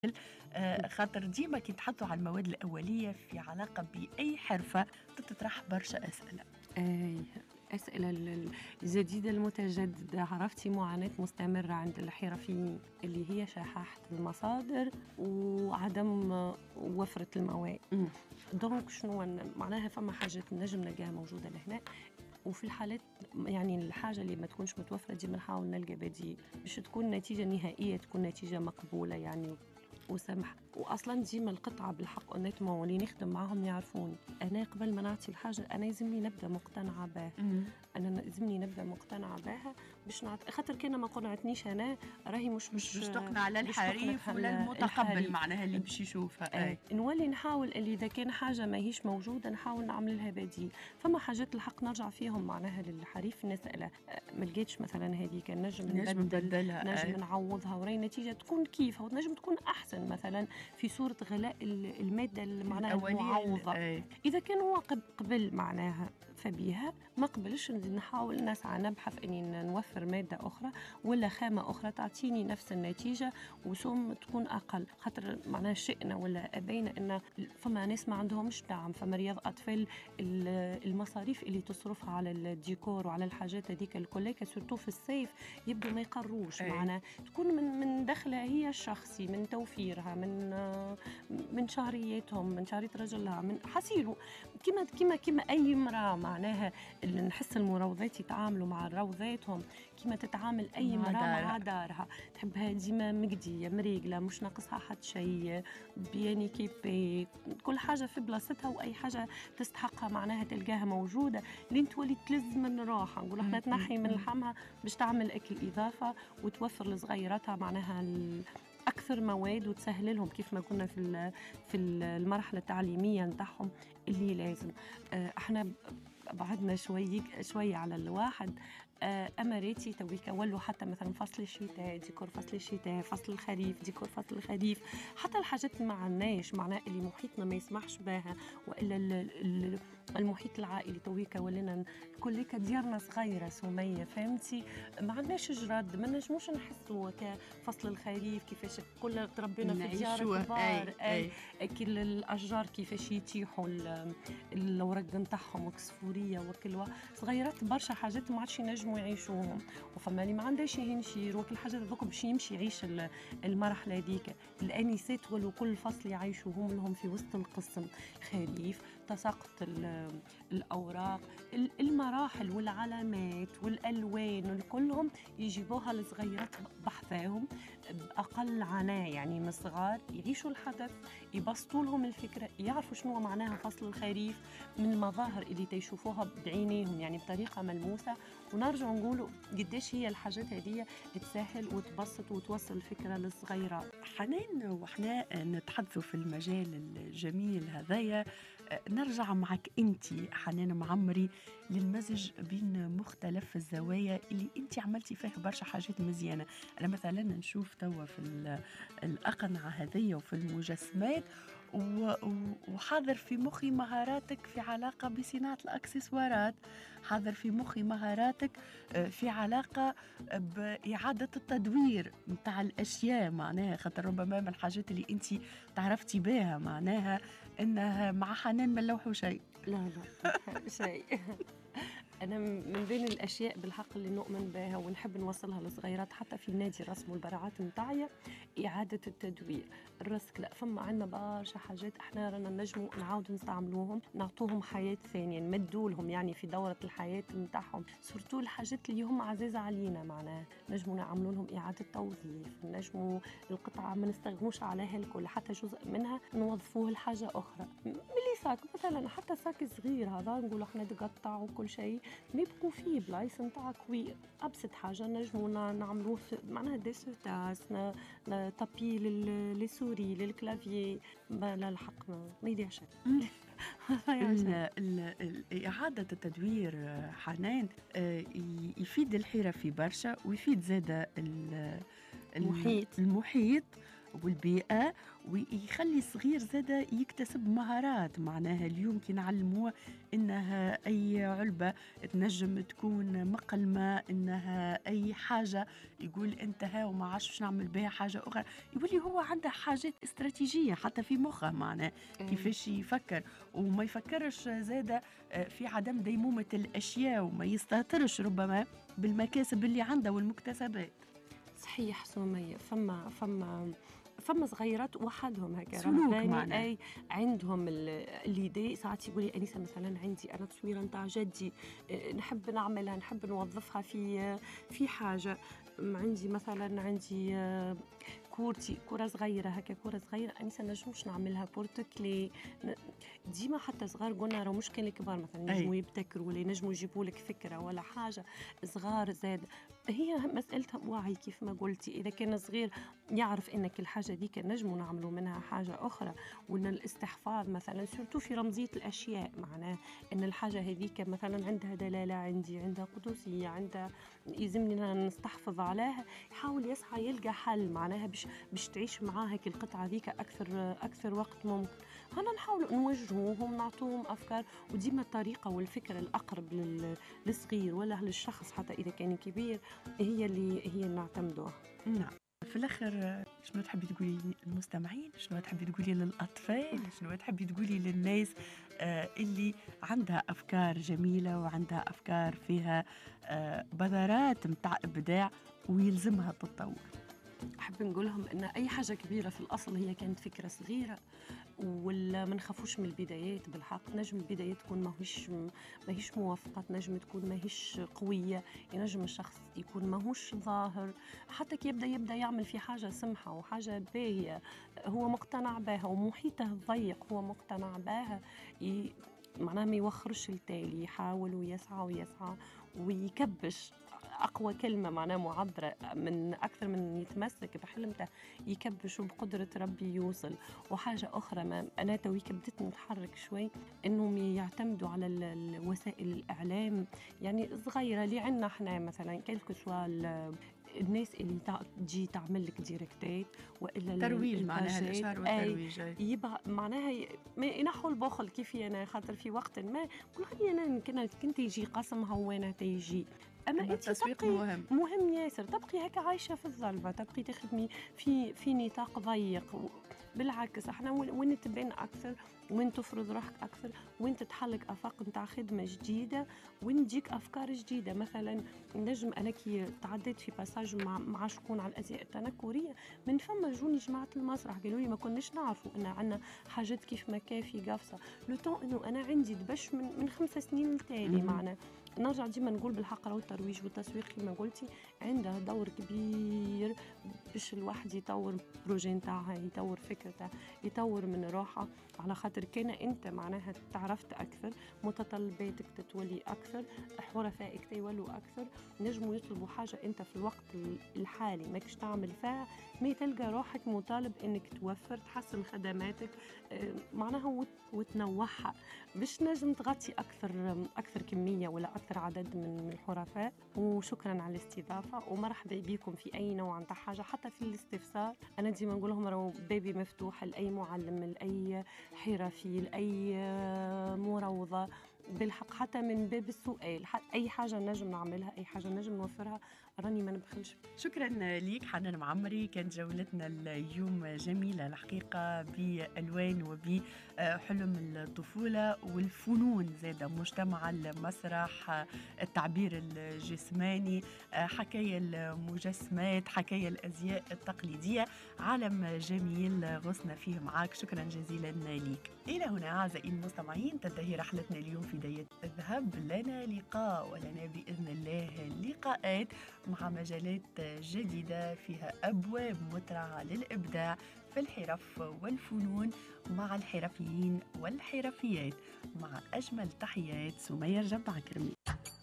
خاطر ديما كي نتحطوا على المواد الأولية في علاقة بأي حرفة تطرح برشا أسئلة. أي أسئلة الجديدة المتجددة. عرفتي معاناة مستمرة عند الحرفيين اللي هي شحاحة المصادر وعدم وفرة المواد. دونك شنو معناها؟ فما حاجات نجم نلقاها موجودة لهنا، وفي الحالات يعني الحاجة اللي ما تكونش متوفرة دي بنحاول نلقى بديل باش تكون نتيجة نهائية، تكون نتيجة مقبولة يعني وسمح. واصلا ديما القطعه بالحق اونيتمون واللي نخدم معاهم يعرفوني انا قبل ما نعطي الحاجه انا يلزمني نبدا مقتنعه بها. انا يلزمني نبدا مقتنعه بها باش خاطر كان ما قنعتنيش انا راهي مش باش تقنع لا الحريف ولا المتقبل معناها اللي باش يشوفها. نولي نحاول اللي اذا كان حاجه ما هيش موجوده نحاول نعمل لها بديل. فما حاجات الحق نرجع فيهم معناها للحريف نساله ما لقيتش مثلا هذيك نجم نبدلها نجم نعوضها وراي نتيجه تكون كيف ونجم تكون احسن مثلا في صورة غلاء المادة معناها المعوضة. إذا كان هو قبل معناها فبيها، ما قبلش نحاول نسعى نبحث أني نوفر مادة أخرى ولا خامة أخرى تعطيني نفس النتيجة وسوم تكون أقل. خاطر معناها شئنا ولا أبينا أن فما ناس ما عندهمش دعم، فما رياض أطفال المصاريف اللي تصرفها على الديكور وعلى الحاجات هذيك الكلها سورتو في الصيف يبدو ما يقروش. معناها تكون من دخلها هي الشخصي، من توفيرها، من شهريتهم، من شهرية رجلها، من حسيلو كما أي امرأة معناها اللي نحس المروضات يتعاملوا مع روضاتهم كما تتعامل أي امرأة مع دارها. تحبها ديما مقدية مريقلة مش ناقصها حد شيء بياني كيبي كل حاجة في بلاصتها وأي حاجة تستحقها معناها تلقاها موجودة. لين تولي تلز من راحة نقول احنا تنحي من لحمها باش تعمل أكل إضافة وتوفر لصغيراتها معناها أكثر مواد وتسهل لهم كيف ما كنا في المرحلة التعليمية نتاعهم اللي لازم. احنا بعدنا شوية على الواحد. أماراتي تويك ولوا حتى مثلا فصل الشتاء ديكور فصل الشتاء، فصل الخريف ديكور فصل الخريف، حتى الحاجات ما عناش معناه اللي محيطنا ما يسمحش بها وإلا المحيط العائلي تويك ولنا كلك ديارنا صغيرة سمية فهمتي ما عندناش جراد ما نجموش نحسوا كفصل الخريف كيفاش كل تربينا في ديار كبار كل الأشجار كيفاش يتيحوا الورق نتاعهم وكسفورية وكل صغيرات برشا حاجات ما عادش ينجموا يعيشوهم. وفما اللي ما عندهاش ينشير وكل حاجة ذوك باش يمشي يعيش المرحلة ديك. الآنسات ولو كل فصل يعيشوا هم لهم في وسط القسم خريف تساقط الأوراق المراحل والعلامات والألوان كلهم يجيبوها لصغيرات بحثاهم بأقل عناء يعني من الصغار يعيشوا الحدث يبسطوا لهم الفكرة يعرفوا شنو معناها فصل الخريف من المظاهر اللي تشوفوها بعينيهم يعني بطريقة ملموسة. ونرجع نقولوا قديش هي الحاجات هذه تسهل وتبسط وتوصل الفكرة للصغيرات. حنان وإحنا نتحدثوا في المجال الجميل هذايا نرجع معك أنتي حنان معمري للمزج بين مختلف الزوايا اللي أنتي عملتي فيها برشا حاجات مزيانة. أنا مثلا نشوف توا في الأقنعة هذية وفي المجسمات وحاضر في مخي مهاراتك في علاقة بصناعة الأكسسوارات، حاضر في مخي مهاراتك في علاقة بإعادة التدوير متاع الأشياء معناها خاطر ربما من الحاجات اللي أنت تعرفتي بها معناها إنها مع حنان ما نلوحوا شيء. لا شيء أنا من بين الأشياء بالحق اللي نؤمن بها ونحب نوصلها لصغيرات حتى في نادي الرسم والبراعات متاعية إعادة التدوير الرسك. لا فما عنا برشا حاجات احنا رانا نجموا نعاود نستعملوهم نعطوهم حياة ثانية نمدولهم يعني في دورة الحياة متاعهم سورتو الحاجات اللي هم عزيزة علينا معناها نجموا نعملوا لهم إعادة توظيف نجموا القطعة ما نستغنوش عليها الكل حتى جزء منها نوظفوه لحاجة أخرى. ملي ساك مثلا حتى ساك صغير هذا نقول احنا تقطع وكل شيء ما يبقوا فيه بلايص نتاع كوير أبسط حاجة نجموا نعملوه معناها ديسوتاس تابي للسوري للكلافيي لا الحق ما يديش إعادة التدوير حنان يفيد الحرفي برشا ويفيد زادة المحيط والبيئة، ويخلي الصغير زادة يكتسب مهارات. معناها اليوم كي نعلموه إنها أي علبة تنجم تكون مقلمة، إنها أي حاجة يقول انتهى وما عادش نعمل بها حاجة أخرى، يولي هو عنده حاجات استراتيجية حتى في مخه، معناه كيفاش يفكر وما يفكرش زادة في عدم ديمومة الأشياء، وما يستهترش ربما بالمكاسب اللي عنده والمكتسبات. صحيح سمية، فما صغيرات وحدهم هكا سلوك رهباني معناه. اي عندهم اللي مثلا يقولي انسه مثلا عندي انا تصويره نتاع جدي، نحب نعملها، نحب نوظفها في حاجه. عندي كرة صغيرة هكا، كرة صغيرة أنيسة نجمش نعملها بورتكلي. ديما حتى صغار قلنا راه مش كان الكبار مثلا ينجموا يبتكروا ولا ينجموا يجيبوا لك فكرة ولا حاجة. صغار زاد هي مسألة وعي كيف ما قلتي. إذا كان صغير يعرف إنك الحاجة دي كان نجموا نعملوا منها حاجة أخرى، وإن الاستحفاظ مثلا سورتو في رمزية الأشياء، معناه إن الحاجة هذيك مثلا عندها دلالة عندي، عندها قدسية، عندها يلزمني نستحفظ عليها، يحاول يسعى يلقى حل معناها باش تعيش معاه هيك القطعة ذيك أكثر وقت ممكن. هنا نحاول نوجهوهم نعطوهم أفكار، وديما الطريقة والفكرة الأقرب للصغير ولا للشخص حتى إذا كان كبير هي اللي نعتمدوها. نعم. في الآخر شنو تحبي تقولي للمستمعين؟ شنو تحبي تقولي للأطفال؟ شنو تحبي تقولي للناس اللي عندها أفكار جميلة وعندها أفكار فيها بذرات متاع إبداع ويلزمها تتطور؟ أحب نقول لهم إن أي حاجة كبيرة في الأصل هي كانت فكرة صغيرة، ولا ما نخافوش من البدايات. بالحق نجم البدايات تكون ماهيش موفقة، نجم تكون ماهيش قوية، ينجم الشخص يكون ماهوش ظاهر، حتى كي يبدأ يعمل في حاجة سمحة وحاجة باهية هو مقتنع بها ومحيطه الضيق هو مقتنع بها، معناها ما يوخرش التالي، يحاول ويسعى ويكبش. أقوى كلمة معناها معبرة من أكثر من يتمسك بحلمته، يكبش وبقدرة ربي يوصل. وحاجة أخرى ما أنا تويك بديت نتحرك شوي، إنهم يعتمدوا على وسائل الإعلام. يعني صغيرة اللي عنا إحنا مثلا كلكو سوا الناس اللي تجي تعمل لك ديريكتات والا ترويج، معناها الاشهار والترويج يبقى معناها ما ينحوا البخل. كيف انا خاطر في وقت ما كل خلي انا كنت يجي قسم هوانا تيجي، اما انت التسويق مهم ياسر. تبقي هكا عايشه في الظلمه، تبقي تخدمي في نطاق ضيق. بالعكس احنا وين تبين اكثر، وين تفرض روحك اكثر، وين تتحلق افاق نتاع خدمه جديده، وين تجيك افكار جديده. مثلا نجم انا كي تعديت في باساج مع شكون على الازياء التنكريه، من فما جوني جماعه المسرح قالوا لي ما كناش نعرفوا ان عندنا حاجات كيف ما كافي قافصه لو طون انه انا عندي دبش من 5 سنين لتالي. معنا نرجع ديما نقول بالحق راهو الترويج والتسويق كما قلتي عنده دور كبير باش الواحد يطور بروجي نتاعها، يطور فكرته، يطور من روحه. على خاطر كان انت معناها تعرفت اكثر، متطلباتك تتولي اكثر، حرفائك تيولوا اكثر، نجموا يطلبوا حاجه انت في الوقت الحالي ماكش تعمل فيها، ما تلقى روحك مطالب انك توفر تحسن خدماتك معناها وتنوعها باش نجم تغطي اكثر كميه ولا اكثر عدد من الحرفاء. وشكرا على الاستضافه ومرحبا بكم في اي نوع نتاع حاجه، حتى في الاستفسار انا ديما نقول لهم راهو بابي مفتوح لاي معلم، لاي حرفي، لاي مروضه. بالحق حتى من باب السؤال، اي حاجه نجم نعملها، اي حاجه نجم نوفرها، راني ما نبخلش. شكرا ليك حنان معمري، كانت جولتنا اليوم جميله الحقيقه بالوان وبحلم الطفوله والفنون زاده، مجتمع المسرح، التعبير الجسماني، حكايه المجسمات، حكايه الازياء التقليديه، عالم جميل غصنا فيه معاك. شكرا جزيلا ليك. الى هنا اعزائي المستمعين تنتهي رحلتنا اليوم في داية الذهب. لنا لقاء ولنا باذن الله لقاءات مع مجالات جديدة فيها أبواب مترعة للإبداع في الحرف والفنون مع الحرفيين والحرفيات. مع أجمل تحيات سمية الجمعة كرمي.